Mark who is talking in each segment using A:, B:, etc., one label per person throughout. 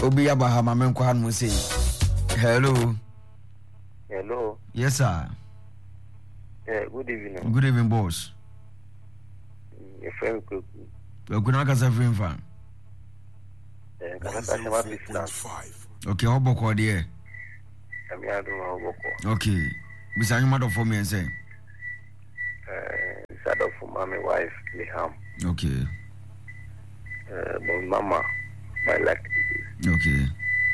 A: Obi Abahama menko han mo say. Hello.
B: Hello.
A: Yes sir.
B: Good evening.
A: Good evening boss.
B: Your friend Kuku.
A: Kuna kasa friend fan.
C: 104.5.
A: Okay, how about there? Okay. Bisa nyuma do for me and say.
B: Shadow for my wife, Liham.
A: Okay.
B: My mama, my luck.
A: Okay.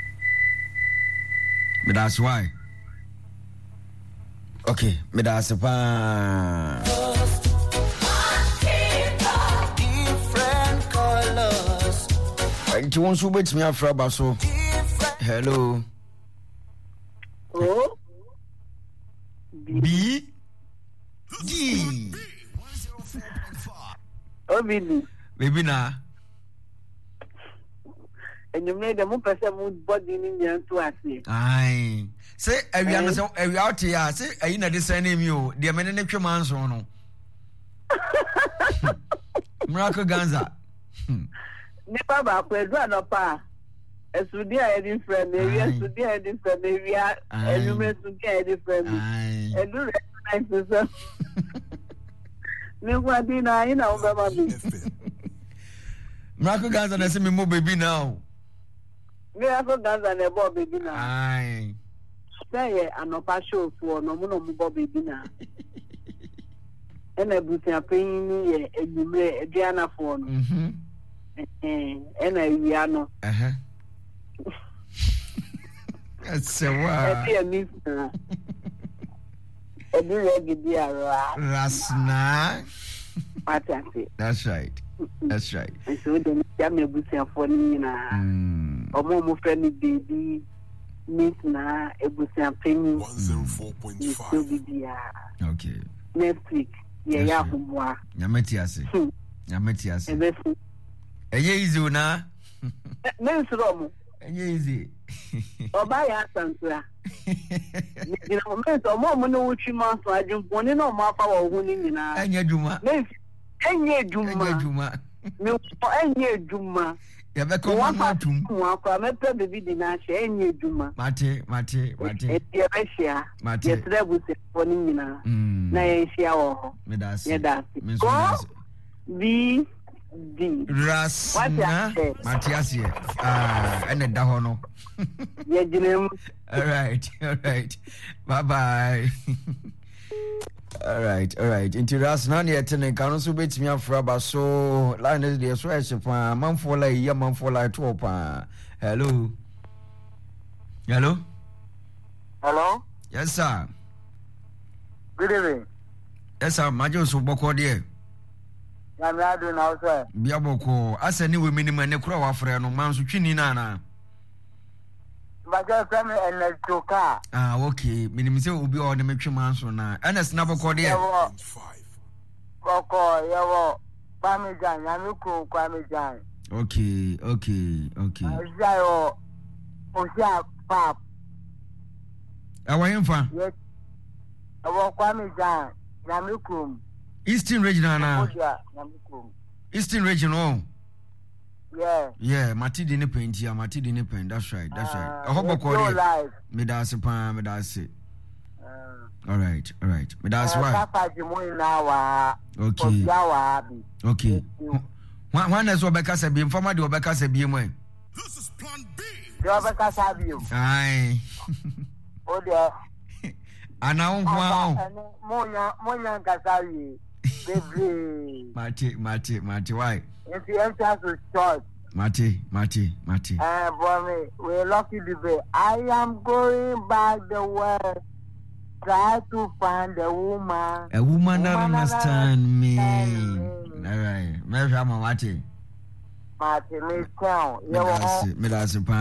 A: But that's why. Okay, but that's pa. Different colors. And you want to wait me after baso. Hello.
D: Oh.
A: B. G.
D: Obidi.
A: Baby na.
D: And you made a more person body in your to us.
A: Aye. Say every answer every out here. Say I know the same name you. The men in the man so no. Miracle Ganza.
D: Never back where you are pa. As we are different areas, we are different area, and you may get different. And do recognize yourself. Nobody now, you know,
A: Miracle Ganza, I see me more baby now.
D: Miracle Ganza and a boy baby now.
A: Aye.
D: Say, I'm not partial for no more baby now. And I put a pain me a Diana phone. And I piano.
A: That's a wow. Rasna. That's right. That's right.
D: And so then I'm a booster for Nina. Or more friendly baby. Miss na a booster paying
C: 104.5.
A: Okay.
D: Next week. Yeah, from
A: Yametiasi. Yametiasi. And easy na.
D: Men's room.
A: Easy.
D: Or buy us answer. You know, more no which month I jump one in my power winning in a
A: Juma.
D: Any Juma. No, any Juma. You have a command to walk from a baby dinner, any Juma.
A: Mate.
D: Yes, there was a phone in a Nasia. Medas. Be
A: Rasna Matiasi and a dahono. All right. Bye. All right. Into Rasna yet and can also beat me up for about so line is the sweat of a month for like a month for like 2. Hello. Yes, sir.
D: Good evening.
A: Yes, sir. Majo Suboko dear.
D: I'm not doing outside.
A: Biaboko, as any women in the crow of Freno, Mansu Chininana.
D: But your family and the Choka.
A: Okay. Minimise will be on the Mitchell Manson now. And it's never called here.
D: Boko, Parmesan, Yamuku, Parmesan.
A: Okay.
D: Zio, Osia, Pap.
A: I want him.
D: Yes. I want Parmesan, Yamukum.
A: Eastern regional. Eastern regional. Yeah, Mati didn't paint here. Mati didn't paint. That's right. I hope I call it. Medasi. All right. That's why. Okay. One is Obeka Sabi, former the Obeka Sabi.
C: This is plan B.
D: The Obeka Sabi.
A: Aye.
D: Oh, dear.
A: And now,
D: Moya Kasari.
A: Mati, why?
D: If the entrance is short.
A: Mati.
D: Boy, we're lucky to be. I am going back the world. Try to find a woman.
A: A woman that understand me. All right. Maybe I'm a Mati.
D: Mati, me tell.
A: Me that's